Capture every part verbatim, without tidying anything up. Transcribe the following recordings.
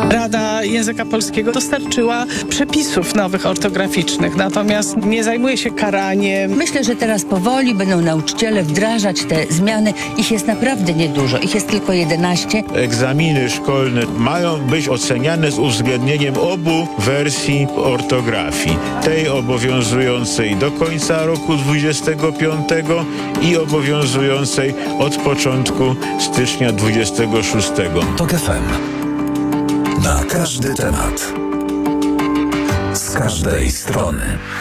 Rada Języka Polskiego dostarczyła przepisów nowych ortograficznych, natomiast nie zajmuje się karaniem. Myślę, że teraz powoli będą nauczyciele wdrażać te zmiany. Ich jest naprawdę niedużo. Ich jest tylko jedenaście. Egzaminy szkolne mają być oceniane z uwzględnieniem obu wersji ortografii. Tej obowiązującej do końca roku dwudziestego piątego i obowiązującej od początku stycznia dwudziestego szóstego. TOK F M. Na każdy temat. Z każdej strony.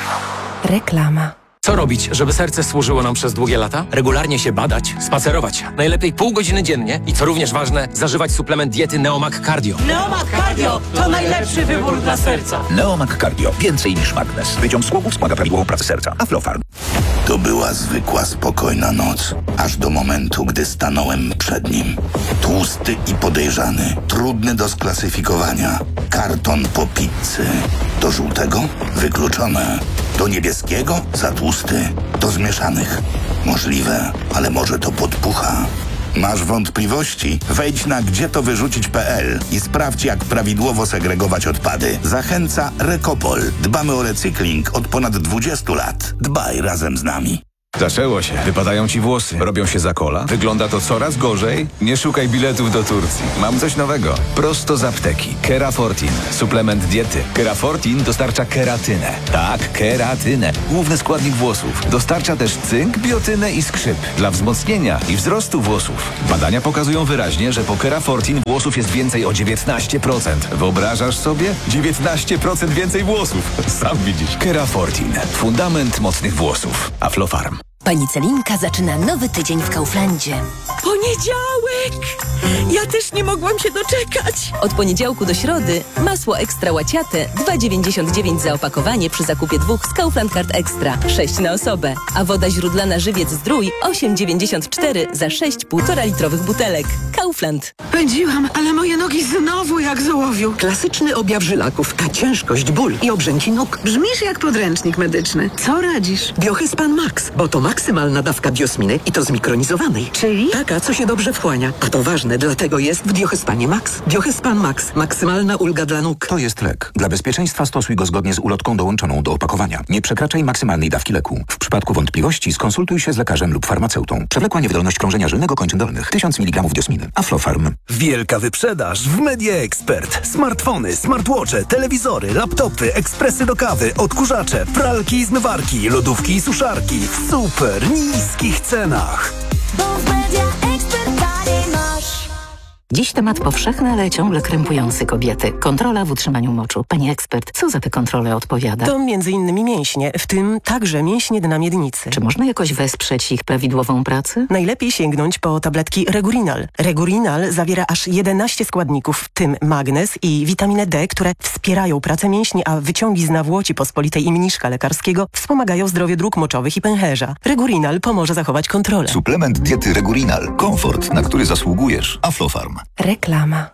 Reklama. Co robić, żeby serce służyło nam przez długie lata? Regularnie się badać, spacerować. Najlepiej pół godziny dziennie i co również ważne, zażywać suplement diety Neomag Cardio. Neomag Cardio to najlepszy wybór dla serca. Neomag Cardio. Więcej niż magnes. Wyciąg z głowy wspomaga prawidłową pracę serca. Aflofarm. To była zwykła, spokojna noc. Aż do momentu, gdy stanąłem przed nim. Tłusty i podejrzany. Trudny do sklasyfikowania. Karton po pizzy. Do żółtego? Wykluczone. Do niebieskiego? Za tłusty. Do zmieszanych? Możliwe, ale może to podpucha. Masz wątpliwości? Wejdź na gdzie to wyrzucić kropka pe el i sprawdź, jak prawidłowo segregować odpady. Zachęca Recopol. Dbamy o recykling od ponad dwudziestu lat. Dbaj razem z nami. Zaczęło się. Wypadają ci włosy. Robią się za kola. Wygląda to coraz gorzej. Nie szukaj biletów do Turcji. Mam coś nowego. Prosto z apteki. Kerafortin. Suplement diety. Kerafortin dostarcza keratynę. Tak, keratynę. Główny składnik włosów. Dostarcza też cynk, biotynę i skrzyp. Dla wzmocnienia i wzrostu włosów. Badania pokazują wyraźnie, że po Kerafortin włosów jest więcej o dziewiętnaście procent. Wyobrażasz sobie? dziewiętnaście procent więcej włosów. Sam widzisz. Kerafortin. Fundament mocnych włosów. Aflofarm. Pani Celinka zaczyna nowy tydzień w Kauflandzie. Poniedziałek! Ja też nie mogłam się doczekać. Od poniedziałku do środy masło ekstra łaciate dwa dziewięćdziesiąt dziewięć za opakowanie przy zakupie dwóch z Kaufland Card Extra. sześć na osobę. A woda źródlana Żywiec Zdrój osiem dziewięćdziesiąt cztery za sześć półtora litrowych butelek. Kaufland. Pędziłam, ale moje nogi znowu jak z ołowiu. Klasyczny objaw żylaków, a ciężkość, ból i obrzęki nóg. Brzmisz jak podręcznik medyczny. Co radzisz? Biohyspan Max, bo to maksymalna dawka biosminy i to zmikronizowanej. Czyli? Taka, co się dobrze wchłania. A to ważne, dlatego jest w Biohyspanie Max. Biohyspan Max. Maksymalna ulga dla nóg. To jest lek. Dla bezpieczeństwa stosuj go zgodnie z ulotką dołączoną do opakowania. Nie przekraczaj maksymalnej dawki leku. W przypadku wątpliwości skonsultuj się z lekarzem lub farmaceutą. Przewlekła niewydolność krążenia żylnego kończyn dolnych. tysiąc miligramów biosminy. Aflofarm. Wielka wyprzedaż w Media Expert. Smartfony, smartwatche, telewizory, laptopy, ekspresy do kawy, odkurzacze, pralki i zmywarki, lodówki i suszarki w super niskich cenach. Bo w Media Expert taniej masz. Dziś temat powszechny, ale ciągle krępujący kobiety. Kontrola w utrzymaniu moczu. Pani ekspert, co za te kontrole odpowiada? To między innymi mięśnie, w tym także mięśnie dna miednicy. Czy można jakoś wesprzeć ich prawidłową pracę? Najlepiej sięgnąć po tabletki Regurinal. Regurinal zawiera aż jedenaście składników, w tym magnez i witaminę D, które wspierają pracę mięśni, a wyciągi z nawłoci pospolitej i mniszka lekarskiego wspomagają zdrowie dróg moczowych i pęcherza. Regurinal pomoże zachować kontrolę. Suplement diety Regurinal. Komfort, na który zasługujesz. Aflofarm. Reklama.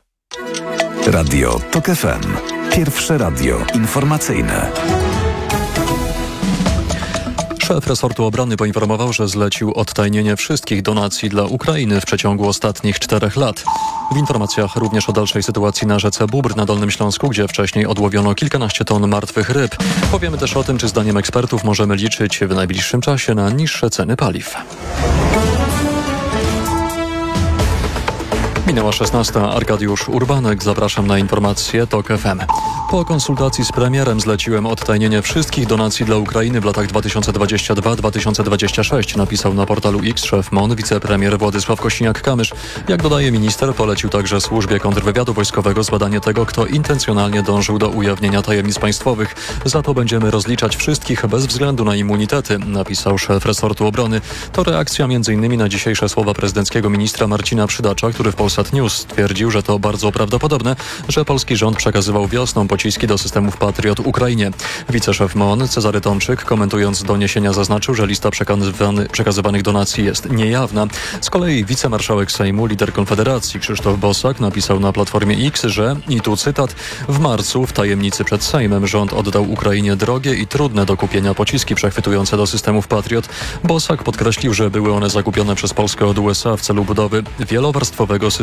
Radio TOK F M. Pierwsze radio informacyjne. Szef resortu obrony poinformował, że zlecił odtajnienie wszystkich donacji dla Ukrainy w przeciągu ostatnich czterech lat. W informacjach również o dalszej sytuacji na rzece Bóbr na Dolnym Śląsku, gdzie wcześniej odłowiono kilkanaście ton martwych ryb. Powiemy też o tym, czy zdaniem ekspertów możemy liczyć w najbliższym czasie na niższe ceny paliw. Minęła szesnasta. Arkadiusz Urbanek. Zapraszam na informacje TOK F M. Po konsultacji z premierem zleciłem odtajnienie wszystkich donacji dla Ukrainy w latach dwa tysiące dwudziestym drugim do dwa tysiące dwudziestego szóstego, napisał na portalu X szef M O N, wicepremier Władysław Kosiniak-Kamysz. Jak dodaje minister, polecił także służbie kontrwywiadu wojskowego zbadanie tego, kto intencjonalnie dążył do ujawnienia tajemnic państwowych. Za to będziemy rozliczać wszystkich bez względu na immunitety, napisał szef resortu obrony. To reakcja między innymi na dzisiejsze słowa prezydenckiego ministra Marcina Przydacza, który w Polsat News stwierdził, że to bardzo prawdopodobne, że polski rząd przekazywał wiosną pociski do systemów Patriot Ukrainie. Wiceszef M O N Cezary Tomczyk, komentując doniesienia, zaznaczył, że lista przekazywany, przekazywanych donacji jest niejawna. Z kolei wicemarszałek Sejmu, lider Konfederacji Krzysztof Bosak napisał na Platformie X, że, i tu cytat, w marcu w tajemnicy przed Sejmem rząd oddał Ukrainie drogie i trudne do kupienia pociski przechwytujące do systemów Patriot. Bosak podkreślił, że były one zakupione przez Polskę od U S A w celu budowy wielowarstwowego systemu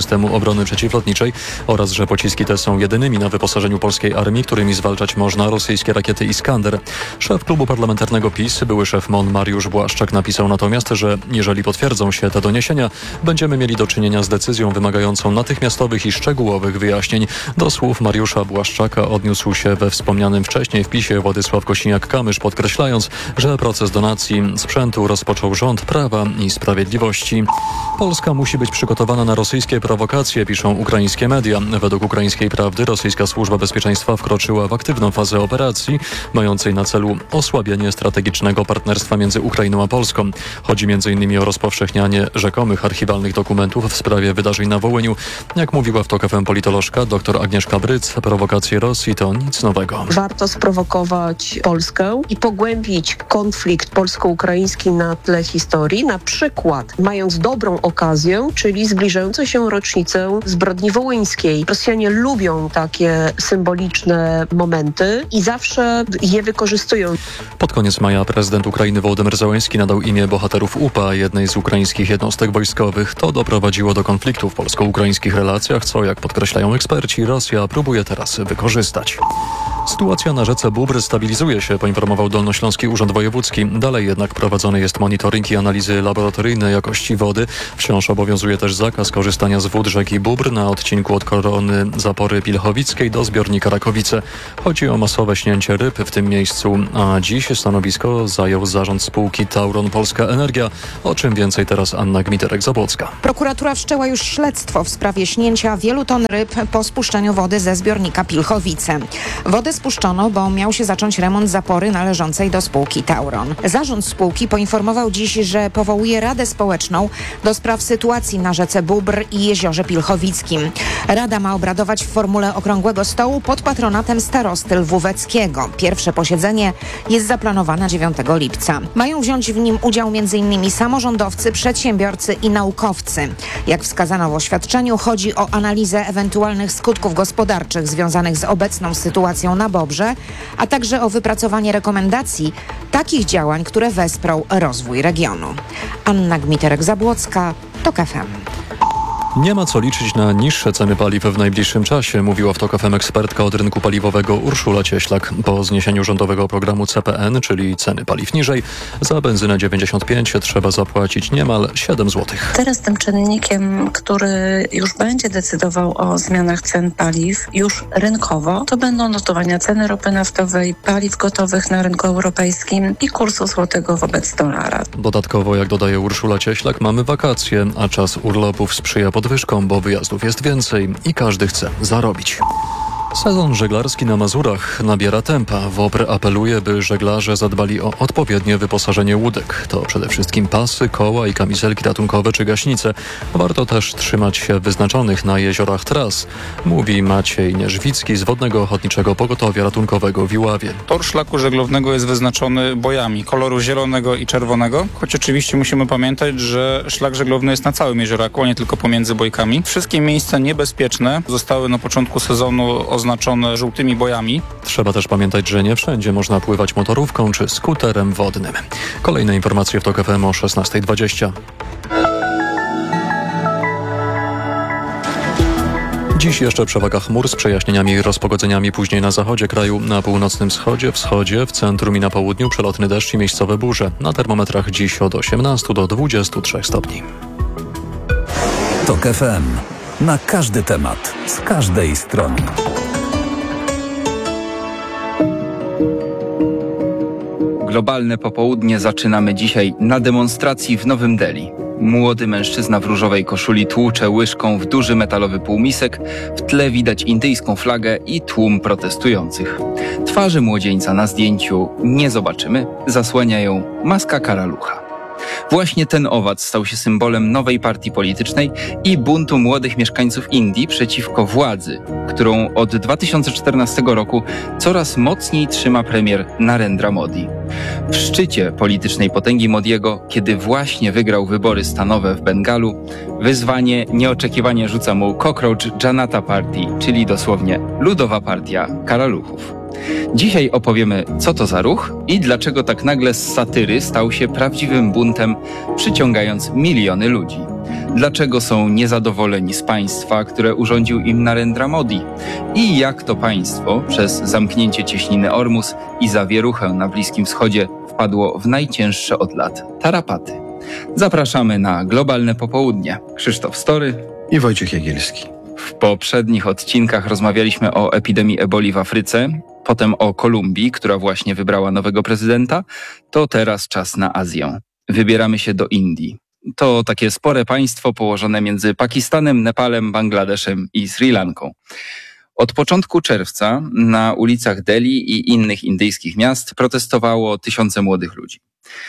systemu obrony przeciwlotniczej oraz że pociski te są jedynymi na wyposażeniu polskiej armii, którymi zwalczać można rosyjskie rakiety Iskander. Szef klubu parlamentarnego PiS, były szef M O N Mariusz Błaszczak napisał natomiast, że jeżeli potwierdzą się te doniesienia, będziemy mieli do czynienia z decyzją wymagającą natychmiastowych i szczegółowych wyjaśnień. Do słów Mariusza Błaszczaka odniósł się we wspomnianym wcześniej wpisie Władysław Kosiniak-Kamysz, podkreślając, że proces donacji sprzętu rozpoczął rząd Prawa i Sprawiedliwości. Polska musi być przygotowana na rosyjskie prowokacje, piszą ukraińskie media. Według ukraińskiej Prawdy rosyjska służba bezpieczeństwa wkroczyła w aktywną fazę operacji, mającej na celu osłabienie strategicznego partnerstwa między Ukrainą a Polską. Chodzi m.in. o rozpowszechnianie rzekomych archiwalnych dokumentów w sprawie wydarzeń na Wołyniu. Jak mówiła w TOK F M politolożka dr Agnieszka Bryc, prowokacje Rosji to nic nowego. Warto sprowokować Polskę i pogłębić konflikt polsko-ukraiński na tle historii, na przykład mając dobrą okazję, czyli zbliżającą się rocznicę zbrodni wołyńskiej. Rosjanie lubią takie symboliczne momenty i zawsze je wykorzystują. Pod koniec maja prezydent Ukrainy Wołodymyr Zełenski nadał imię bohaterów U P A jednej z ukraińskich jednostek wojskowych. To doprowadziło do konfliktu w polsko-ukraińskich relacjach, co, jak podkreślają eksperci, Rosja próbuje teraz wykorzystać. Sytuacja na rzece Bóbr stabilizuje się, poinformował Dolnośląski Urząd Wojewódzki. Dalej jednak prowadzony jest monitoring i analizy laboratoryjne jakości wody. Wciąż obowiązuje też zakaz korzystania z wód rzeki Bóbr na odcinku od korony Zapory Pilchowickiej do zbiornika Rakowice. Chodzi o masowe śnięcie ryb w tym miejscu, a dziś stanowisko zajął zarząd spółki Tauron Polska Energia. O czym więcej teraz Anna Gmiterek-Zabłocka. Prokuratura wszczęła już śledztwo w sprawie śnięcia wielu ton ryb po spuszczeniu wody ze zbiornika Pilchowice. Wodę spuszczono, bo miał się zacząć remont zapory należącej do spółki Tauron. Zarząd spółki poinformował dziś, że powołuje Radę Społeczną do spraw sytuacji na rzece Bóbr i jeziorze Pilchowickim. Rada ma obradować w formule okrągłego stołu pod patronatem starosty lwóweckiego. Pierwsze posiedzenie jest zaplanowane dziewiątego lipca. Mają wziąć w nim udział m.in. samorządowcy, przedsiębiorcy i naukowcy. Jak wskazano w oświadczeniu, chodzi o analizę ewentualnych skutków gospodarczych związanych z obecną sytuacją na Bobrze, a także o wypracowanie rekomendacji takich działań, które wesprą rozwój regionu. Anna Gmiterek-Zabłocka, TOK F M. Nie ma co liczyć na niższe ceny paliw w najbliższym czasie, mówiła w TOK F M ekspertka od rynku paliwowego Urszula Cieślak. Po zniesieniu rządowego programu C P N, czyli ceny paliw niżej, za benzynę dziewięćdziesiąt pięć trzeba zapłacić niemal siedem złotych. Teraz tym czynnikiem, który już będzie decydował o zmianach cen paliw już rynkowo, to będą notowania ceny ropy naftowej, paliw gotowych na rynku europejskim i kursu złotego wobec dolara. Dodatkowo, jak dodaje Urszula Cieślak, mamy wakacje, a czas urlopów sprzyja podwyżkom, bo wyjazdów jest więcej i każdy chce zarobić. Sezon żeglarski na Mazurach nabiera tempa. WOPR apeluje, by żeglarze zadbali o odpowiednie wyposażenie łódek. To przede wszystkim pasy, koła i kamizelki ratunkowe czy gaśnice. Warto też trzymać się wyznaczonych na jeziorach tras, mówi Maciej Nierzwicki z Wodnego Ochotniczego Pogotowia Ratunkowego w Iławie. Tor szlaku żeglownego jest wyznaczony bojami koloru zielonego i czerwonego, choć oczywiście musimy pamiętać, że szlak żeglowny jest na całym jezioraku, a nie tylko pomiędzy bojkami. Wszystkie miejsca niebezpieczne zostały na początku sezonu oznaczone żółtymi bojami. Trzeba też pamiętać, że nie wszędzie można pływać motorówką czy skuterem wodnym. Kolejne informacje w TOK F M o szesnasta dwadzieścia. Dziś jeszcze przewaga chmur z przejaśnieniami i rozpogodzeniami, później na zachodzie kraju, na północnym wschodzie, wschodzie, w centrum i na południu przelotny deszcz i miejscowe burze. Na termometrach dziś od osiemnastu do dwudziestu trzech stopni. TOK F M. Na każdy temat, z każdej strony. Globalne popołudnie zaczynamy dzisiaj na demonstracji w Nowym Delhi. Młody mężczyzna w różowej koszuli tłucze łyżką w duży metalowy półmisek. W tle widać indyjską flagę i tłum protestujących. Twarzy młodzieńca na zdjęciu nie zobaczymy, zasłania ją maska karalucha. Właśnie ten owac stał się symbolem nowej partii politycznej i buntu młodych mieszkańców Indii przeciwko władzy, którą od dwa tysiące czternastego roku coraz mocniej trzyma premier Narendra Modi. W szczycie politycznej potęgi Modiego, kiedy właśnie wygrał wybory stanowe w Bengalu, wyzwanie nieoczekiwanie rzuca mu Cockroach Janata Party, czyli dosłownie Ludowa Partia Karaluchów. Dzisiaj opowiemy, co to za ruch i dlaczego tak nagle z satyry stał się prawdziwym buntem, przyciągając miliony ludzi. Dlaczego są niezadowoleni z państwa, które urządził im Narendra Modi? I jak to państwo przez zamknięcie cieśniny Ormus i zawieruchę na Bliskim Wschodzie wpadło w najcięższe od lat tarapaty? Zapraszamy na Globalne Popołudnie. Krzysztof Story i Wojciech Jagielski. W poprzednich odcinkach rozmawialiśmy o epidemii eboli w Afryce, potem o Kolumbii, która właśnie wybrała nowego prezydenta. To teraz czas na Azję. Wybieramy się do Indii. To takie spore państwo położone między Pakistanem, Nepalem, Bangladeszem i Sri Lanką. Od początku czerwca na ulicach Delhi i innych indyjskich miast protestowało tysiące młodych ludzi.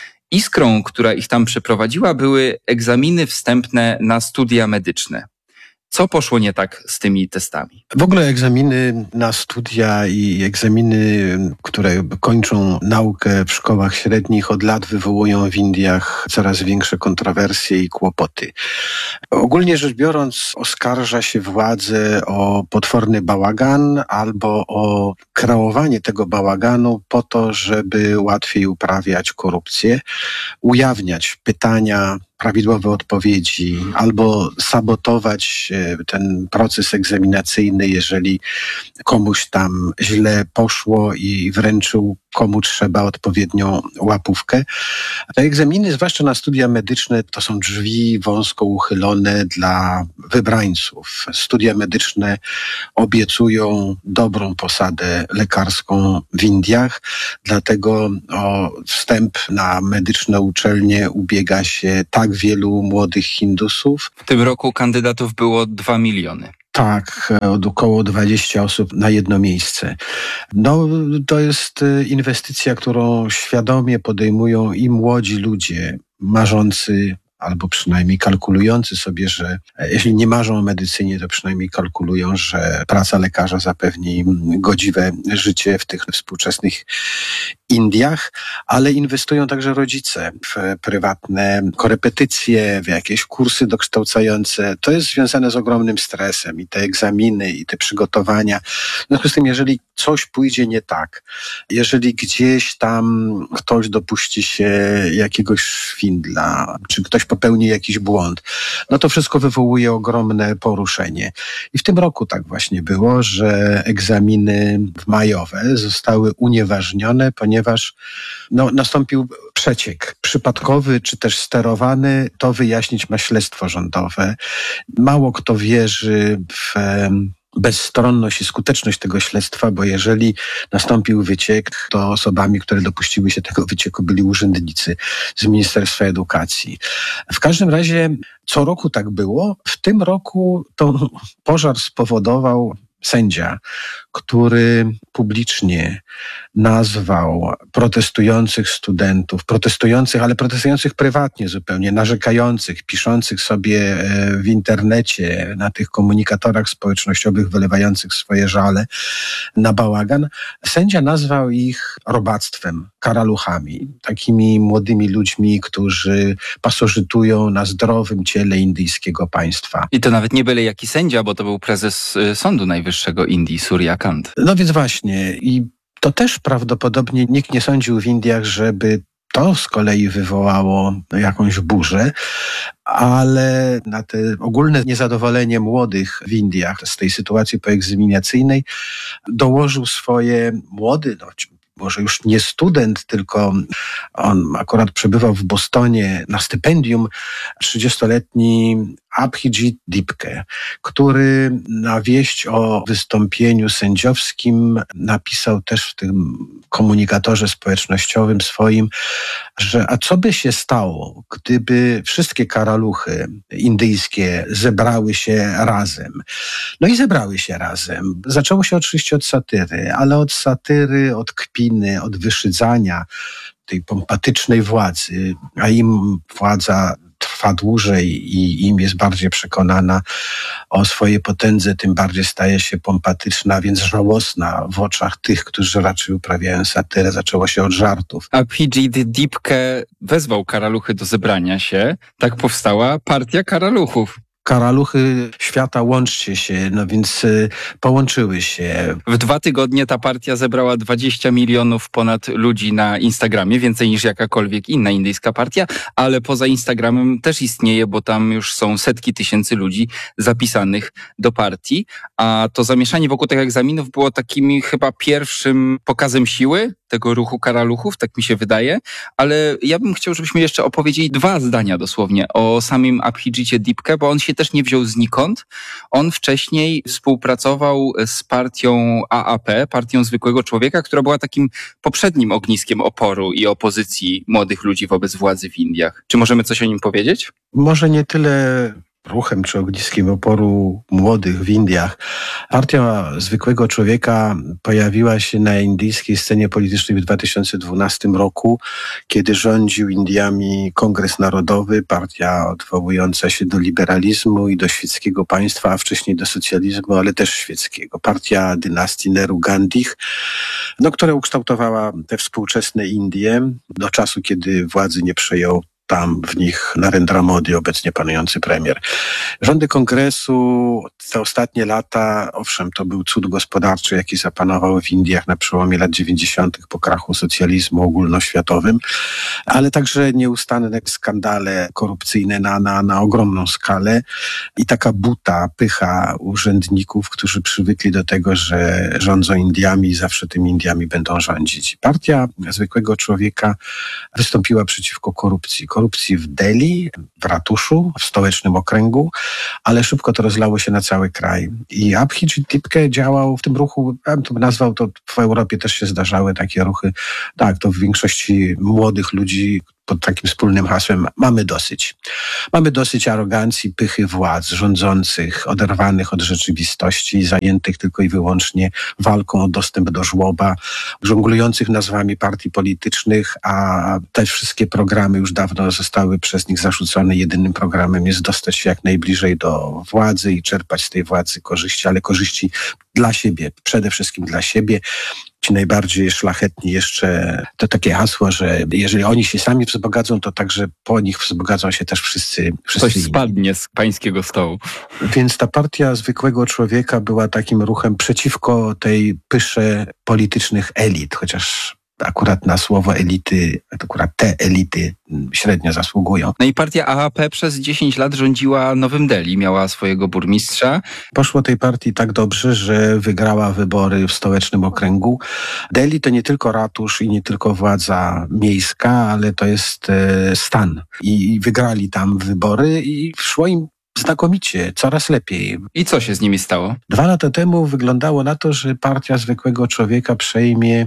Iskrą, która ich tam przyprowadziła, były egzaminy wstępne na studia medyczne. Co poszło nie tak z tymi testami? W ogóle egzaminy na studia i egzaminy, które kończą naukę w szkołach średnich, od lat wywołują w Indiach coraz większe kontrowersje i kłopoty. Ogólnie rzecz biorąc, oskarża się władzę o potworny bałagan albo o kreowanie tego bałaganu po to, żeby łatwiej uprawiać korupcję, ujawniać pytania, prawidłowe odpowiedzi, albo sabotować ten proces egzaminacyjny, jeżeli komuś tam źle poszło i wręczył komu trzeba odpowiednią łapówkę. Te egzaminy, zwłaszcza na studia medyczne, to są drzwi wąsko uchylone dla wybrańców. Studia medyczne obiecują dobrą posadę lekarską w Indiach, dlatego o wstęp na medyczne uczelnie ubiega się tak wielu młodych Hindusów. W tym roku kandydatów było dwa miliony. Tak, od około dwadzieścia osób na jedno miejsce. No, to jest inwestycja, którą świadomie podejmują i młodzi ludzie marzący albo przynajmniej kalkulujący sobie, że jeśli nie marzą o medycynie, to przynajmniej kalkulują, że praca lekarza zapewni im godziwe życie w tych współczesnych Indiach, ale inwestują także rodzice w prywatne korepetycje, w jakieś kursy dokształcające. To jest związane z ogromnym stresem i te egzaminy, i te przygotowania. W związku z tym, jeżeli coś pójdzie nie tak, jeżeli gdzieś tam ktoś dopuści się jakiegoś szwindla, czy ktoś popełni jakiś błąd, no to wszystko wywołuje ogromne poruszenie. I w tym roku tak właśnie było, że egzaminy majowe zostały unieważnione, ponieważ no, nastąpił przeciek przypadkowy, czy też sterowany. To wyjaśnić ma śledztwo rządowe. Mało kto wierzy w bezstronność i skuteczność tego śledztwa, bo jeżeli nastąpił wyciek, to osobami, które dopuściły się tego wycieku, byli urzędnicy z Ministerstwa Edukacji. W każdym razie co roku tak było. W tym roku to pożar spowodował sędzia, który publicznie nazwał protestujących studentów, protestujących, ale protestujących prywatnie zupełnie, narzekających, piszących sobie w internecie, na tych komunikatorach społecznościowych, wylewających swoje żale na bałagan. Sędzia nazwał ich robactwem, karaluchami, takimi młodymi ludźmi, którzy pasożytują na zdrowym ciele indyjskiego państwa. I to nawet nie byle jaki sędzia, bo to był prezes Sądu Najwyższego Indii, Surya Kant. No więc właśnie. I to też prawdopodobnie nikt nie sądził w Indiach, żeby to z kolei wywołało jakąś burzę, ale na te ogólne niezadowolenie młodych w Indiach z tej sytuacji poegzaminacyjnej dołożył swoje młody, no, może już nie student, tylko on akurat przebywał w Bostonie na stypendium, trzydziestoletni Abhijit Dipke, który na wieść o wystąpieniu sędziowskim napisał też w tym komunikatorze społecznościowym swoim, że a co by się stało, gdyby wszystkie karaluchy indyjskie zebrały się razem. No i zebrały się razem. Zaczęło się oczywiście od satyry, ale od satyry, od kpiny, od wyszydzania tej pompatycznej władzy, a im władza trwa dłużej i im jest bardziej przekonana o swojej potędze, tym bardziej staje się pompatyczna, więc żałosna w oczach tych, którzy raczej uprawiają satyrę. Zaczęło się od żartów. Abhijit Dipke wezwał karaluchy do zebrania się. Tak powstała Partia Karaluchów. Karaluchy świata, łączcie się, no więc y, połączyły się. W dwa tygodnie ta partia zebrała dwadzieścia milionów ponad ludzi na Instagramie, więcej niż jakakolwiek inna indyjska partia, ale poza Instagramem też istnieje, bo tam już są setki tysięcy ludzi zapisanych do partii, a to zamieszanie wokół tych egzaminów było takim chyba pierwszym pokazem siły tego ruchu karaluchów, tak mi się wydaje, ale ja bym chciał, żebyśmy jeszcze opowiedzieli dwa zdania dosłownie o samym Abhijicie Dipke, bo on się też nie wziął znikąd. On wcześniej współpracował z partią A A P, partią zwykłego człowieka, która była takim poprzednim ogniskiem oporu i opozycji młodych ludzi wobec władzy w Indiach. Czy możemy coś o nim powiedzieć? Może nie tyle ruchem czy ogniskiem oporu młodych w Indiach. Partia zwykłego człowieka pojawiła się na indyjskiej scenie politycznej w dwa tysiące dwunastym roku, kiedy rządził Indiami Kongres Narodowy, partia odwołująca się do liberalizmu i do świeckiego państwa, a wcześniej do socjalizmu, ale też świeckiego. Partia dynastii Nehru-Gandhich, no, która ukształtowała te współczesne Indie do czasu, kiedy władzy nie przejął tam w nich Narendra Modi, obecnie panujący premier. Rządy kongresu te ostatnie lata, owszem, to był cud gospodarczy, jaki zapanował w Indiach na przełomie lat dziewięćdziesiątych po krachu socjalizmu ogólnoświatowym, ale także nieustanne skandale korupcyjne na, na, na ogromną skalę i taka buta, pycha urzędników, którzy przywykli do tego, że rządzą Indiami i zawsze tymi Indiami będą rządzić. Partia zwykłego człowieka wystąpiła przeciwko korupcji. Korupcji w Delhi, w ratuszu, w stołecznym okręgu, ale szybko to rozlało się na cały kraj. I Abhijit Dipke działał w tym ruchu, ja bym to nazwał, to w Europie też się zdarzały takie ruchy, tak, to w większości młodych ludzi pod takim wspólnym hasłem mamy dosyć. Mamy dosyć arogancji, pychy władz rządzących, oderwanych od rzeczywistości, zajętych tylko i wyłącznie walką o dostęp do żłoba, żonglujących nazwami partii politycznych, a te wszystkie programy już dawno zostały przez nich zarzucone. Jedynym programem jest dostać się jak najbliżej do władzy i czerpać z tej władzy korzyści, ale korzyści dla siebie, przede wszystkim dla siebie. Ci najbardziej szlachetni jeszcze, to takie hasło, że jeżeli oni się sami wzbogacą, to także po nich wzbogacą się też wszyscy. wszyscy Coś spadnie z pańskiego stołu. Więc ta partia zwykłego człowieka była takim ruchem przeciwko tej pysze politycznych elit, chociaż akurat na słowo elity, akurat te elity średnio zasługują. No i partia A A P przez dziesięć lat rządziła Nowym Delhi, miała swojego burmistrza. Poszło tej partii tak dobrze, że wygrała wybory w stołecznym okręgu. Delhi to nie tylko ratusz i nie tylko władza miejska, ale to jest e, stan. I wygrali tam wybory i szło im znakomicie, coraz lepiej. I co się z nimi stało? Dwa lata temu wyglądało na to, że partia zwykłego człowieka przejmie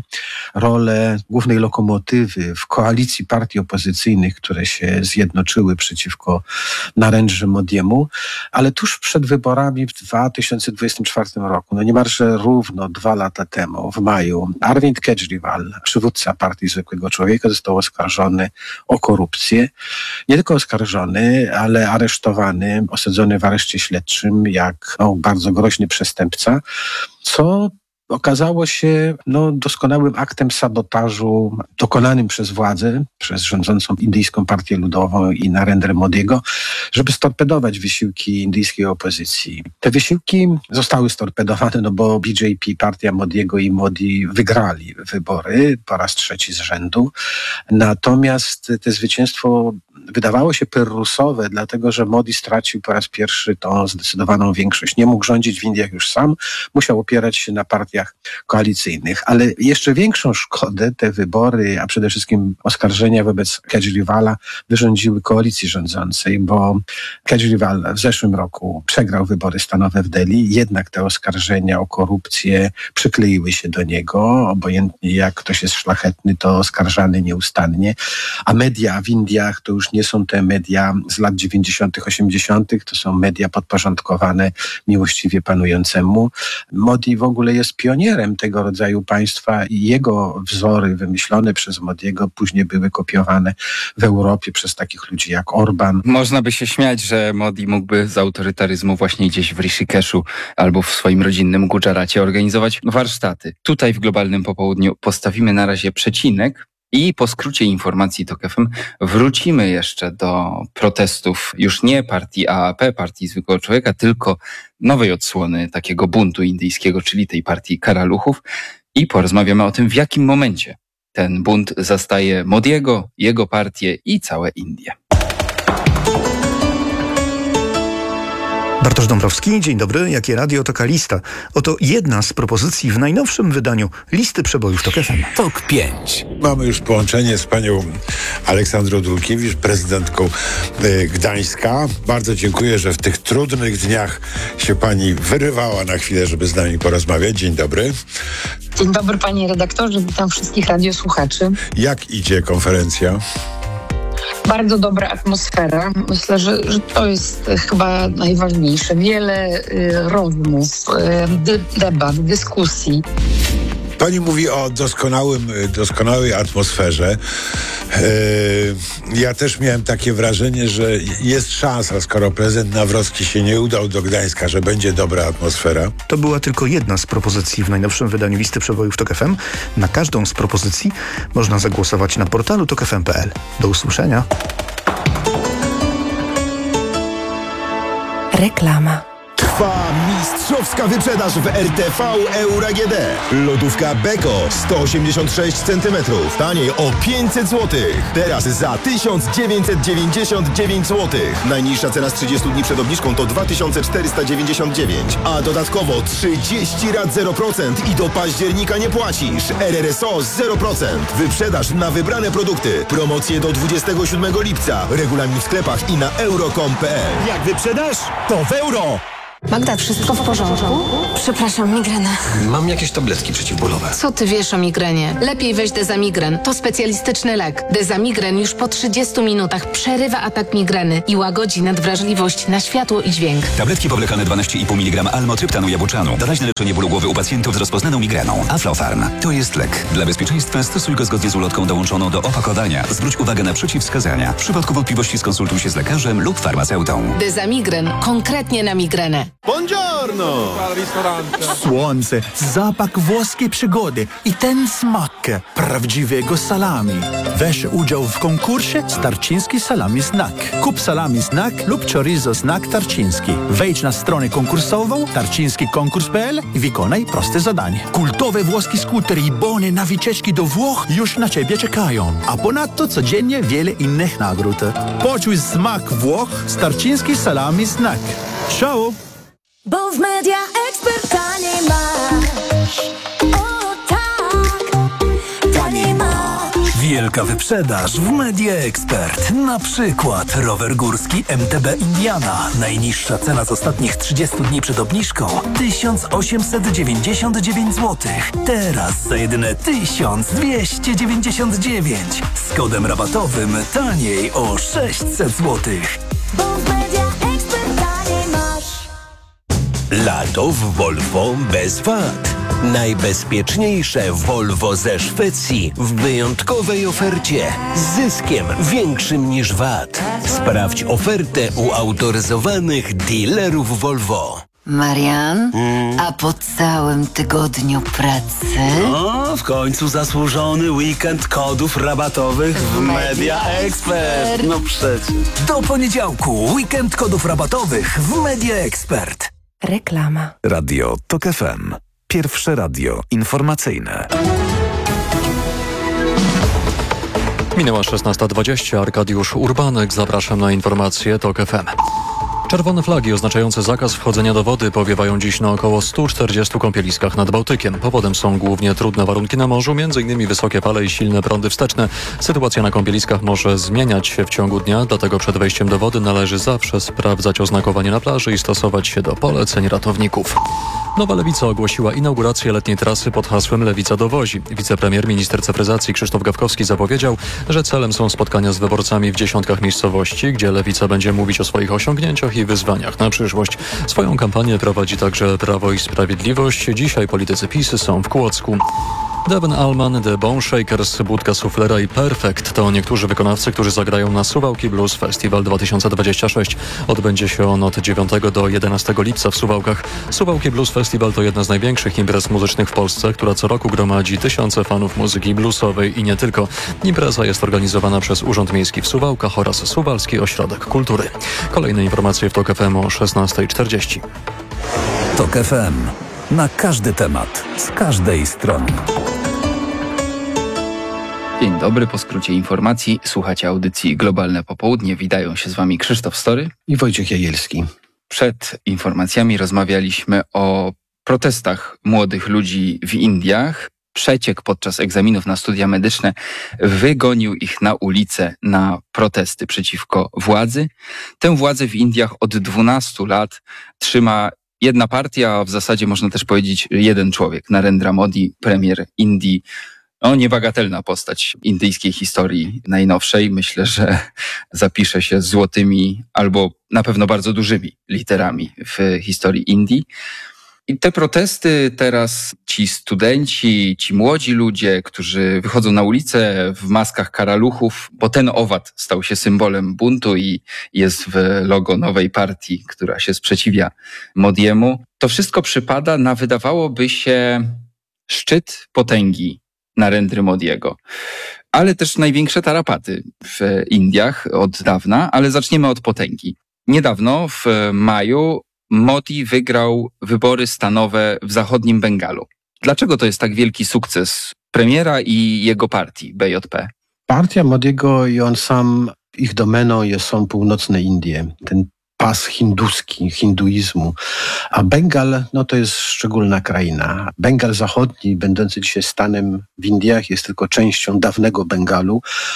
rolę głównej lokomotywy w koalicji partii opozycyjnych, które się zjednoczyły przeciwko Narendrze Modiemu, ale tuż przed wyborami w dwa tysiące dwudziestym czwartym roku, no niemalże równo dwa lata temu, w maju, Arvind Kejriwal, przywódca partii zwykłego człowieka, został oskarżony o korupcję. Nie tylko oskarżony, ale aresztowany, osadzony w areszcie śledczym jak no, bardzo groźny przestępca, co okazało się no, doskonałym aktem sabotażu dokonanym przez władzę, przez rządzącą Indyjską Partię Ludową i Narendrę Modiego, żeby storpedować wysiłki indyjskiej opozycji. Te wysiłki zostały storpedowane, no bo B J P, partia Modiego i Modi wygrali wybory po raz trzeci z rzędu. Natomiast to zwycięstwo wydawało się pyrrusowe, dlatego że Modi stracił po raz pierwszy tą zdecydowaną większość. Nie mógł rządzić w Indiach już sam, musiał opierać się na partiach koalicyjnych. Ale jeszcze większą szkodę te wybory, a przede wszystkim oskarżenia wobec Kejriwala wyrządziły koalicji rządzącej, bo Kejriwal w zeszłym roku przegrał wybory stanowe w Delhi, jednak te oskarżenia o korupcję przykleiły się do niego. Obojętnie jak ktoś jest szlachetny, to oskarżany nieustannie. A media w Indiach to już nie są te media z lat dziewięćdziesiątych, osiemdziesiątych, to są media podporządkowane miłościwie panującemu. Modi w ogóle jest pionierem tego rodzaju państwa i jego wzory wymyślone przez Modiego później były kopiowane w Europie przez takich ludzi jak Orban. Można by się śmiać, że Modi mógłby z autorytaryzmu właśnie gdzieś w Rishikeshu albo w swoim rodzinnym Gujaracie organizować warsztaty. Tutaj w Globalnym Popołudniu postawimy na razie przecinek I po skrócie informacji TOK F M wrócimy jeszcze do protestów już nie partii A A P, partii zwykłego człowieka, tylko nowej odsłony takiego buntu indyjskiego, czyli tej partii karaluchów. I porozmawiamy o tym, w jakim momencie ten bunt zastaje Modiego, jego partię i całe Indie. Bartosz Dąbrowski, dzień dobry. Jakie radio, taka lista. Oto jedna z propozycji w najnowszym wydaniu listy przebojów TOK F M. TOK pięć. Mamy już połączenie z panią Aleksandrą Dulkiewicz, prezydentką y, Gdańska. Bardzo dziękuję, że w tych trudnych dniach się pani wyrywała na chwilę, żeby z nami porozmawiać. Dzień dobry. Dzień dobry, panie redaktorze. Witam wszystkich radiosłuchaczy. Jak idzie konferencja? Bardzo dobra atmosfera. Myślę, że, że to jest chyba najważniejsze. Wiele y, rozmów, y, dy, debat, dyskusji. Pani mówi o doskonałym, doskonałej atmosferze. Yy, ja też miałem takie wrażenie, że jest szansa, skoro prezydent Nawrocki się nie udał do Gdańska, że będzie dobra atmosfera. To była tylko jedna z propozycji w najnowszym wydaniu listy przebojów TOK F M. Na każdą z propozycji można zagłosować na portalu tok f m kropka p l. Do usłyszenia. Reklama. Trwa mistrzowska wyprzedaż w R T V Euro A G D. Lodówka Beko sto osiemdziesiąt sześć centymetrów. Taniej o pięćset złotych. Teraz za tysiąc dziewięćset dziewięćdziesiąt dziewięć złotych. Najniższa cena z trzydziestu dni przed obniżką to dwa tysiące czterysta dziewięćdziesiąt dziewięć. A dodatkowo trzydzieści rat zero procent i do października nie płacisz. R R S O zero procent. Wyprzedaż na wybrane produkty. Promocje do dwudziestego siódmego lipca. Regulamin w sklepach i na euro kropka com kropka p l. Jak wyprzedasz, to w euro. Magda, wszystko w porządku? Przepraszam, migrena. Mam jakieś tabletki przeciwbólowe. Co ty wiesz o migrenie? Lepiej weź Dezamigren. To specjalistyczny lek. Dezamigren już po trzydziestu minutach przerywa atak migreny i łagodzi nadwrażliwość na światło i dźwięk. Tabletki powlekane dwanaście i pół miligrama almotryptanu jabłczanu. Doraźne leczenie bólu głowy u pacjentów z rozpoznaną migreną. Aflofarm. To jest lek. Dla bezpieczeństwa stosuj go zgodnie z ulotką dołączoną do opakowania. Zwróć uwagę na przeciwwskazania. W przypadku wątpliwości skonsultuj się z lekarzem lub farmaceutą. Dezamigren. Konkretnie na migrenę. Buongiorno! Słońce, zapach włoskiej przygody i ten smak prawdziwego salami. Weź udział w konkursie Tarczyński Salami Snack. Kup salami snack lub chorizo snack Tarczyński. Wejdź na stronę konkursową tarczyński konkurs kropka p l i wykonaj proste zadanie. Kultowe włoskie skutery i bony na wycieczki do Włoch już na ciebie czekają. A ponadto codziennie wiele innych nagród. Poczuj smak Włoch z Tarczyński Salami Snack. Ciao! Bo w Media Expert taniej masz. O tak, taniej masz. Wielka wyprzedaż w Media Expert. Na przykład rower górski M T B Indiana. Najniższa cena z ostatnich trzydziestu dni przed obniżką tysiąc osiemset dziewięćdziesiąt dziewięć złotych. Teraz za jedyne tysiąc dwieście dziewięćdziesiąt dziewięć. Z kodem rabatowym taniej o sześćset złotych. Bo w Media Expert taniej masz. Lato w Volvo bez wad. Najbezpieczniejsze Volvo ze Szwecji w wyjątkowej ofercie z zyskiem większym niż V A T. Sprawdź ofertę u autoryzowanych dealerów Volvo. Marian, hmm. a po całym tygodniu pracy? No, w końcu zasłużony weekend kodów rabatowych w Media Expert. No przecież. Do poniedziałku weekend kodów rabatowych w Media Expert. Reklama. Radio TOK F M. Pierwsze radio informacyjne. Minęła szesnasta dwadzieścia. Arkadiusz Urbanek. Zapraszam na informacje TOK F M. Czerwone flagi oznaczające zakaz wchodzenia do wody powiewają dziś na około stu czterdziestu kąpieliskach nad Bałtykiem. Powodem są głównie trudne warunki na morzu, m.in. wysokie fale i silne prądy wsteczne. Sytuacja na kąpieliskach może zmieniać się w ciągu dnia, dlatego przed wejściem do wody należy zawsze sprawdzać oznakowanie na plaży i stosować się do poleceń ratowników. Nowa Lewica ogłosiła inaugurację letniej trasy pod hasłem Lewica dowozi. Wicepremier, minister cyfryzacji Krzysztof Gawkowski zapowiedział, że celem są spotkania z wyborcami w dziesiątkach miejscowości, gdzie Lewica będzie mówić o swoich osiągnięciach i wyzwaniach na przyszłość. Swoją kampanię prowadzi także Prawo i Sprawiedliwość. Dzisiaj politycy PiS są w Kłodzku. Devon Allman, The Bone Shakers, Budka Suflera i Perfect to niektórzy wykonawcy, którzy zagrają na Suwałki Blues Festival dwa tysiące dwudziesty szósty. Odbędzie się on od dziewiątego do jedenastego lipca w Suwałkach. Suwałki Blues Festival to jedna z największych imprez muzycznych w Polsce, która co roku gromadzi tysiące fanów muzyki bluesowej i nie tylko. Impreza jest organizowana przez Urząd Miejski w Suwałkach oraz Suwalski Ośrodek Kultury. Kolejne informacje w TOK F M o szesnasta czterdzieści. TOK F M. Na każdy temat, z każdej strony. Dzień dobry, po skrócie informacji słuchacie audycji Globalne Popołudnie. Witają się z wami Krzysztof Story i Wojciech Jagielski. Przed informacjami rozmawialiśmy o protestach młodych ludzi w Indiach. Przeciek podczas egzaminów na studia medyczne wygonił ich na ulicę na protesty przeciwko władzy. Tę władzę w Indiach od dwunastu lat trzyma jedna partia, a w zasadzie można też powiedzieć jeden człowiek, Narendra Modi, premier Indii. No, niebagatelna postać indyjskiej historii najnowszej. Myślę, że zapisze się złotymi albo na pewno bardzo dużymi literami w historii Indii. I te protesty teraz, ci studenci, ci młodzi ludzie, którzy wychodzą na ulicę w maskach karaluchów, bo ten owad stał się symbolem buntu i jest w logo nowej partii, która się sprzeciwia Modiemu. To wszystko przypada na, wydawałoby się, szczyt potęgi Narendry Modiego, ale też największe tarapaty w Indiach od dawna, ale zaczniemy od potęgi. Niedawno w maju Modi wygrał wybory stanowe w zachodnim Bengalu. Dlaczego to jest tak wielki sukces premiera i jego partii B J P? Partia Modiego i on sam, ich domeną jest, są północne Indie. Ten pas hinduski, hinduizmu. A Bengal, no to jest szczególna kraina. Bengal zachodni, będący dzisiaj stanem w Indiach, jest tylko częścią dawnego Bengalu,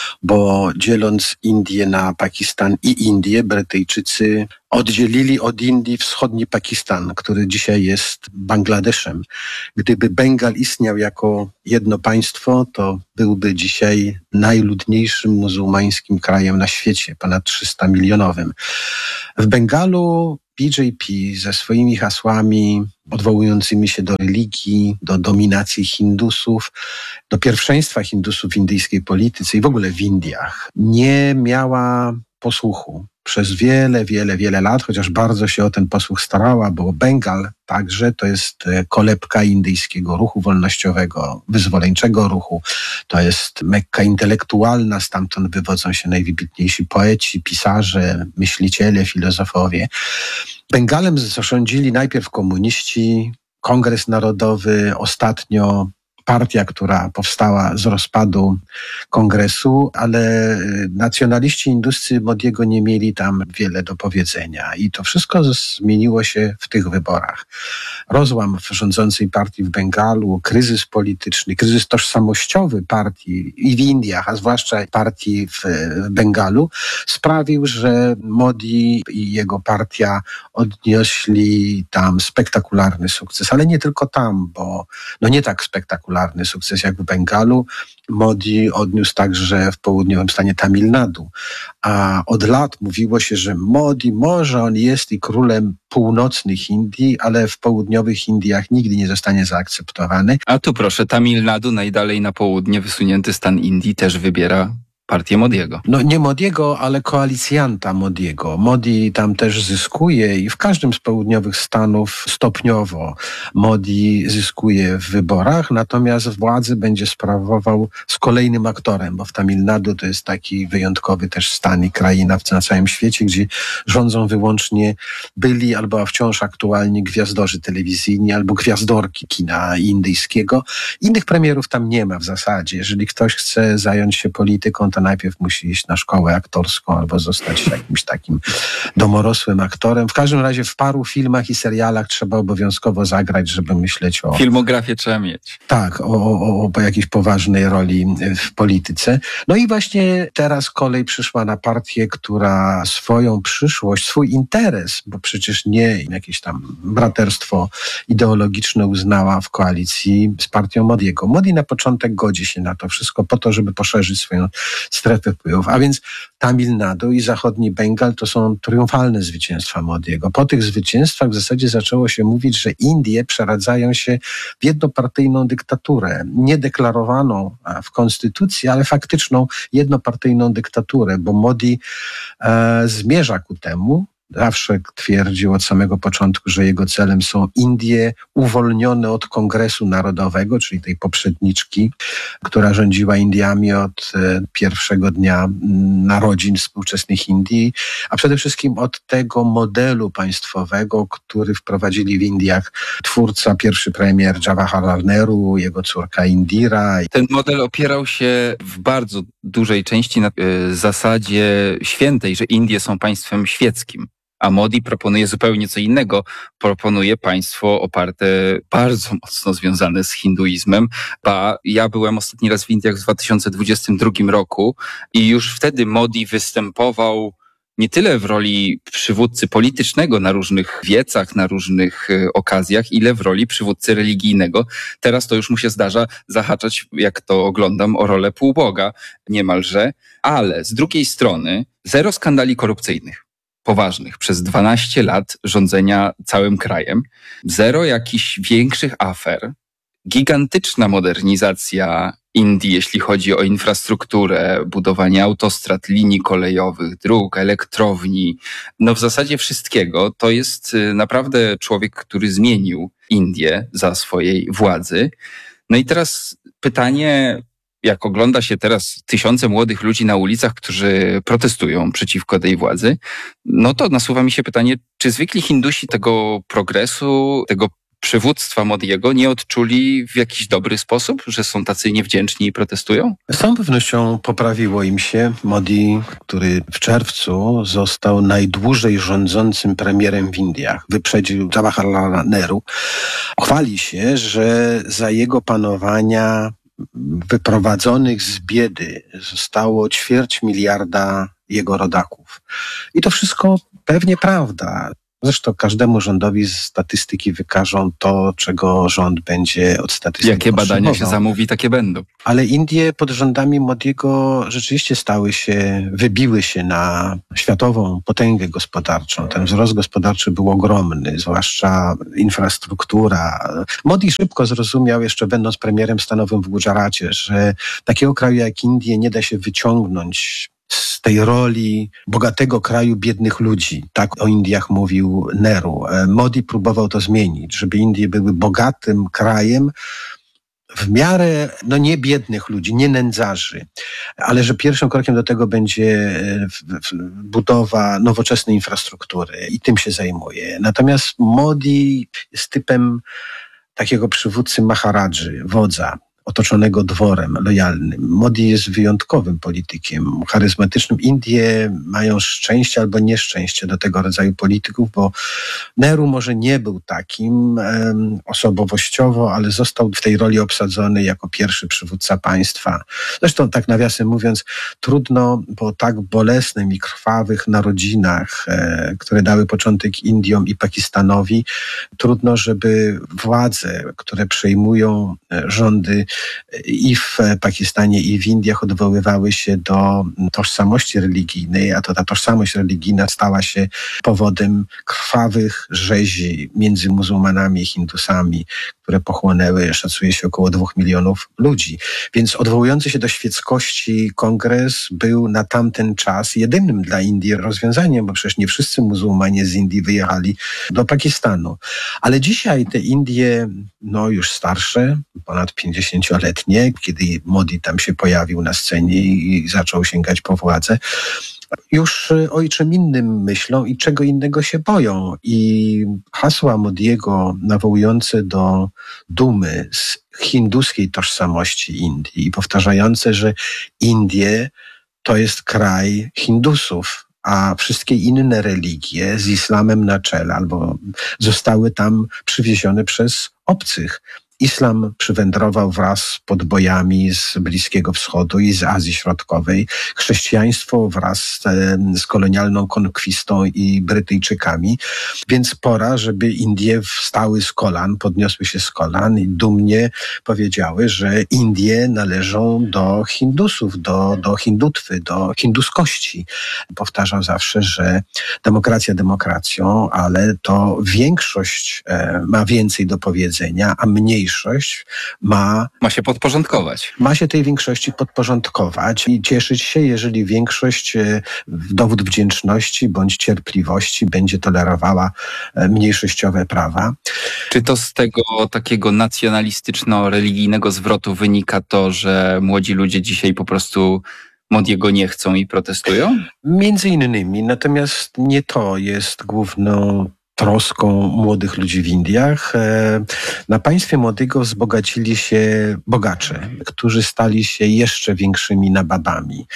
bo dzieląc Indię na Pakistan i Indię, Brytyjczycy oddzielili od Indii wschodni Pakistan, który dzisiaj jest Bangladeszem. Gdyby Bengal istniał jako jedno państwo, to byłby dzisiaj najludniejszym muzułmańskim krajem na świecie, ponad trzysta milionowym. W Bengalu B J P ze swoimi hasłami odwołującymi się do religii, do dominacji Hindusów, do pierwszeństwa Hindusów w indyjskiej polityce i w ogóle w Indiach, nie miała posłuchu przez wiele, wiele, wiele lat, chociaż bardzo się o ten posłuch starała, bo Bengal także to jest kolebka indyjskiego ruchu wolnościowego, wyzwoleńczego ruchu. To jest Mekka intelektualna, stamtąd wywodzą się najwybitniejsi poeci, pisarze, myśliciele, filozofowie. Bengalem zarządzili najpierw komuniści, Kongres Narodowy, ostatnio partia, która powstała z rozpadu kongresu, ale nacjonaliści induscy Modiego nie mieli tam wiele do powiedzenia i to wszystko zmieniło się w tych wyborach. Rozłam w rządzącej partii w Bengalu, kryzys polityczny, kryzys tożsamościowy partii i w Indiach, a zwłaszcza partii w Bengalu, sprawił, że Modi i jego partia odnieśli tam spektakularny sukces, ale nie tylko tam, bo no nie tak spektakularny sukces jak w Bengalu. Modi odniósł także w południowym stanie Tamil Nadu. A od lat mówiło się, że Modi może on jest i królem północnych Indii, ale w południowych Indiach nigdy nie zostanie zaakceptowany. A tu proszę, Tamil Nadu, najdalej na południe wysunięty stan Indii, też wybiera partię Modiego. No nie Modiego, ale koalicjanta Modiego. Modi tam też zyskuje i w każdym z południowych stanów stopniowo Modi zyskuje w wyborach, natomiast władzę będzie sprawował z kolejnym aktorem, bo w Tamil Nadu to jest taki wyjątkowy też stan i kraina na całym świecie, gdzie rządzą wyłącznie byli albo wciąż aktualni gwiazdorzy telewizyjni albo gwiazdorki kina indyjskiego. Innych premierów tam nie ma w zasadzie. Jeżeli ktoś chce zająć się polityką, to najpierw musi iść na szkołę aktorską albo zostać jakimś takim domorosłym aktorem. W każdym razie w paru filmach i serialach trzeba obowiązkowo zagrać, żeby myśleć o... Filmografię trzeba mieć. Tak, o, o, o jakiejś poważnej roli w polityce. No i właśnie teraz kolej przyszła na partię, która swoją przyszłość, swój interes, bo przecież nie jakieś tam braterstwo ideologiczne uznała w koalicji z partią Modiego. Modi na początek godzi się na to wszystko po to, żeby poszerzyć swoją strefy wpływów. A więc Tamil Nadu i zachodni Bengal to są triumfalne zwycięstwa Modiego. Po tych zwycięstwach w zasadzie zaczęło się mówić, że Indie przeradzają się w jednopartyjną dyktaturę. Niedeklarowaną w konstytucji, ale faktyczną jednopartyjną dyktaturę, bo Modi e, zmierza ku temu. Zawsze twierdził od samego początku, że jego celem są Indie uwolnione od Kongresu Narodowego, czyli tej poprzedniczki, która rządziła Indiami od pierwszego dnia narodzin współczesnych Indii, a przede wszystkim od tego modelu państwowego, który wprowadzili w Indiach twórca, pierwszy premier Jawaharlal Nehru, jego córka Indira. Ten model opierał się w bardzo dużej części na y, zasadzie świętej, że Indie są państwem świeckim. A Modi proponuje zupełnie co innego. Proponuje państwo oparte, bardzo mocno związane z hinduizmem. Ba, ja byłem ostatni raz w Indiach w dwa tysiące dwudziestym drugim roku i już wtedy Modi występował nie tyle w roli przywódcy politycznego na różnych wiecach, na różnych okazjach, ile w roli przywódcy religijnego. Teraz to już mu się zdarza zahaczać, jak to oglądam, o rolę półboga niemalże. Ale z drugiej strony zero skandali korupcyjnych. Poważnych przez dwanaście lat rządzenia całym krajem, zero jakichś większych afer, gigantyczna modernizacja Indii, jeśli chodzi o infrastrukturę, budowanie autostrad, linii kolejowych, dróg, elektrowni, no w zasadzie wszystkiego. To jest naprawdę człowiek, który zmienił Indię za swojej władzy. No i teraz pytanie, jak ogląda się teraz tysiące młodych ludzi na ulicach, którzy protestują przeciwko tej władzy, no to nasuwa mi się pytanie, czy zwykli Hindusi tego progresu, tego przywództwa Modiego nie odczuli w jakiś dobry sposób, że są tacy niewdzięczni i protestują? Z całą pewnością poprawiło im się. Modi, który w czerwcu został najdłużej rządzącym premierem w Indiach, wyprzedził Jawaharlala Nehru, chwali się, że za jego panowania wyprowadzonych z biedy zostało ćwierć miliarda jego rodaków. I to wszystko pewnie prawda. Zresztą każdemu rządowi statystyki wykażą to, czego rząd będzie od statystyki Jakie badania potrzebował. się zamówi, takie będą. Ale Indie pod rządami Modiego rzeczywiście stały się, wybiły się na światową potęgę gospodarczą. Ten wzrost gospodarczy był ogromny, zwłaszcza infrastruktura. Modi szybko zrozumiał, jeszcze będąc premierem stanowym w Gudżaracie, że takiego kraju jak Indie nie da się wyciągnąć z tej roli bogatego kraju biednych ludzi. Tak o Indiach mówił Nehru. Modi próbował to zmienić, żeby Indie były bogatym krajem w miarę, no nie biednych ludzi, nie nędzarzy, ale że pierwszym krokiem do tego będzie budowa nowoczesnej infrastruktury i tym się zajmuje. Natomiast Modi jest typem takiego przywódcy maharadży, wodza, otoczonego dworem lojalnym. Modi jest wyjątkowym politykiem, charyzmatycznym. Indie mają szczęście albo nieszczęście do tego rodzaju polityków, bo Nehru może nie był takim um, osobowościowo, ale został w tej roli obsadzony jako pierwszy przywódca państwa. Zresztą tak nawiasem mówiąc, trudno po tak bolesnym i krwawych narodzinach, e, które dały początek Indiom i Pakistanowi, trudno, żeby władze, które przejmują rządy i w Pakistanie, i w Indiach, odwoływały się do tożsamości religijnej, a to ta tożsamość religijna stała się powodem krwawych rzezi między muzułmanami i Hindusami, które pochłonęły, szacuje się, około dwóch milionów ludzi. Więc odwołujący się do świeckości kongres był na tamten czas jedynym dla Indii rozwiązaniem, bo przecież nie wszyscy muzułmanie z Indii wyjechali do Pakistanu. Ale dzisiaj te Indie, no już starsze, ponad pięćdziesięcioletnie, kiedy Modi tam się pojawił na scenie i zaczął sięgać po władzę, już o czym innym myślą i czego innego się boją. I hasła Modiego nawołujące do dumy z hinduskiej tożsamości Indii i powtarzające, że Indie to jest kraj Hindusów, a wszystkie inne religie z islamem na czele albo zostały tam przywiezione przez obcych. Islam przywędrował wraz z podbojami z Bliskiego Wschodu i z Azji Środkowej. Chrześcijaństwo wraz z, z kolonialną konkwistą i Brytyjczykami. Więc pora, żeby Indie wstały z kolan, podniosły się z kolan i dumnie powiedziały, że Indie należą do Hindusów, do, do hindutwy, do hinduskości. Powtarzał zawsze, że demokracja demokracją, ale to większość e, ma więcej do powiedzenia, a mniejszość ma... Ma się podporządkować. Ma się tej większości podporządkować i cieszyć się, jeżeli większość e, w dowód wdzięczności bądź cierpliwości będzie tolerowała e, mniejszościowe prawa. Czy to z tego takiego nacjonalistyczno-religijnego zwrotu wynika to, że młodzi ludzie dzisiaj po prostu Modiego nie chcą i protestują? Między innymi, natomiast nie to jest główną troską młodych ludzi w Indiach. Na państwie Modiego wzbogacili się bogacze, którzy stali się jeszcze większymi nababami.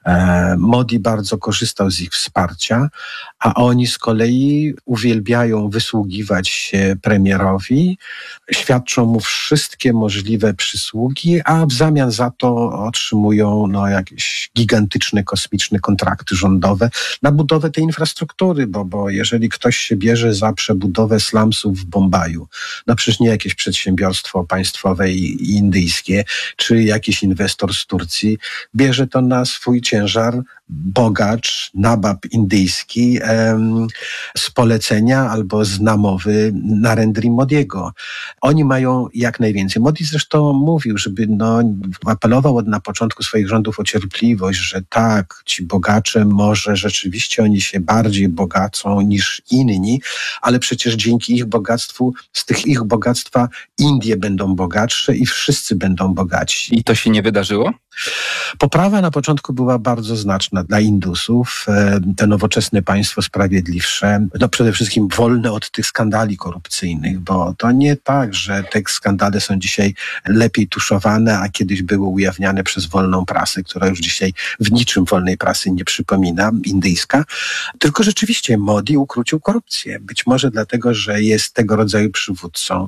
Modi bardzo korzystał z ich wsparcia, a oni z kolei uwielbiają wysługiwać się premierowi, świadczą mu wszystkie możliwe przysługi, a w zamian za to otrzymują no, jakieś gigantyczne, kosmiczne kontrakty rządowe na budowę tej infrastruktury, bo, bo jeżeli ktoś się bierze za przebudowę slumsów w Bombaju, no przecież nie jakieś przedsiębiorstwo państwowe i indyjskie, czy jakiś inwestor z Turcji, bierze to na swój ciężar bogacz, nabab indyjski em, z polecenia albo z namowy Narendry Modiego. Oni mają jak najwięcej. Modi zresztą mówił, żeby no, apelował na początku swoich rządów o cierpliwość, że tak, ci bogacze może rzeczywiście oni się bardziej bogacą niż inni, ale przecież dzięki ich bogactwu, z tych ich bogactwa Indie będą bogatsze i wszyscy będą bogatsi. I to się nie wydarzyło? Poprawa na początku była bardzo znaczna dla Indusów. Te nowoczesne państwo sprawiedliwsze, no przede wszystkim wolne od tych skandali korupcyjnych, bo to nie tak, że te skandale są dzisiaj lepiej tuszowane, a kiedyś były ujawniane przez wolną prasę, która już dzisiaj w niczym wolnej prasy nie przypomina, indyjska. Tylko rzeczywiście Modi ukrócił korupcję. Być może dlatego, że jest tego rodzaju przywódcą,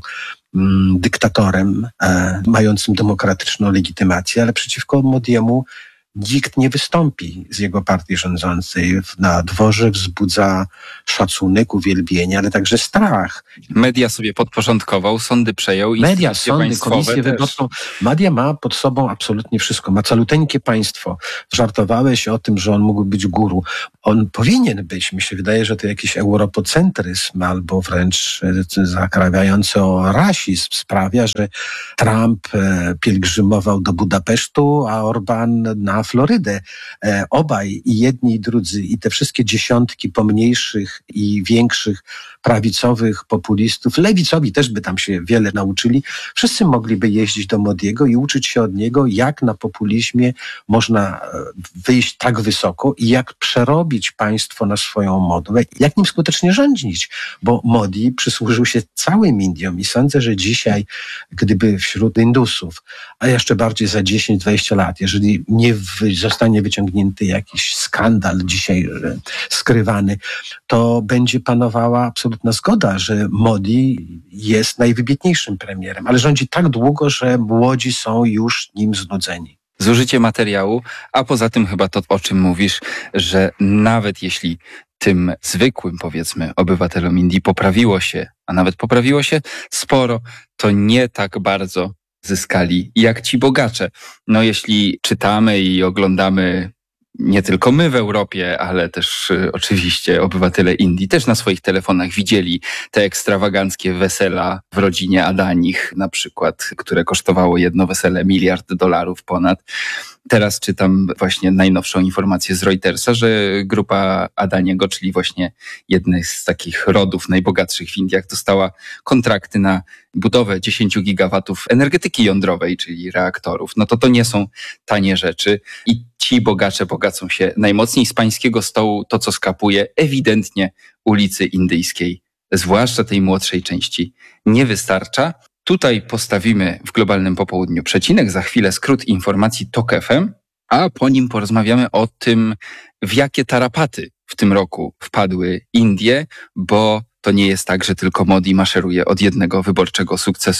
dyktatorem e, mającym demokratyczną legitymację, ale przeciwko Modiemu nikt nie wystąpi z jego partii rządzącej. Na dworze wzbudza szacunek, uwielbienie, ale także strach. Media sobie podporządkował, sądy przejął. Media, sądy, komisję też. wyborczą. Media ma pod sobą absolutnie wszystko. Ma caluteńkie państwo. Żartowałeś o tym, że on mógł być guru. On powinien być. Mi się wydaje, że to jakiś europocentryzm albo wręcz zakrawiający o rasizm sprawia, że Trump pielgrzymował do Budapesztu, a Orban na Florydę. E, obaj, i jedni, i drudzy, i te wszystkie dziesiątki pomniejszych i większych prawicowych populistów, lewicowi też by tam się wiele nauczyli, wszyscy mogliby jeździć do Modiego i uczyć się od niego, jak na populizmie można wyjść tak wysoko i jak przerobić państwo na swoją modłę, jak nim skutecznie rządzić, bo Modi przysłużył się całym Indiom i sądzę, że dzisiaj, gdyby wśród Indusów, a jeszcze bardziej za dziesięć dwadzieścia lat, jeżeli nie zostanie wyciągnięty jakiś skandal dzisiaj skrywany, to będzie panowała absolutna zgoda, że Modi jest najwybitniejszym premierem, ale rządzi tak długo, że młodzi są już nim znudzeni. Zużycie materiału, a poza tym chyba to, o czym mówisz, że nawet jeśli tym zwykłym, powiedzmy, obywatelom Indii poprawiło się, a nawet poprawiło się sporo, to nie tak bardzo zyskali jak ci bogacze. No jeśli czytamy i oglądamy nie tylko my w Europie, ale też y, oczywiście obywatele Indii też na swoich telefonach widzieli te ekstrawaganckie wesela w rodzinie Adanich, na przykład, które kosztowało jedno wesele miliard dolarów ponad. Teraz czytam właśnie najnowszą informację z Reutersa, że grupa Adaniego, czyli właśnie jednej z takich rodów najbogatszych w Indiach, dostała kontrakty na budowę dziesięć gigawatów energetyki jądrowej, czyli reaktorów. No to to nie są tanie rzeczy i ci bogacze bogacą się najmocniej. Z pańskiego stołu to, co skapuje, ewidentnie ulicy Indyjskiej, zwłaszcza tej młodszej części, nie wystarcza. Tutaj postawimy w globalnym popołudniu przecinek, za chwilę skrót informacji TOK F M, a po nim porozmawiamy o tym, w jakie tarapaty w tym roku wpadły Indie, bo to nie jest tak, że tylko Modi maszeruje od jednego wyborczego sukcesu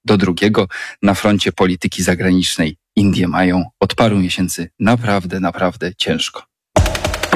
do drugiego. Na froncie polityki zagranicznej Indie mają od paru miesięcy naprawdę, naprawdę ciężko.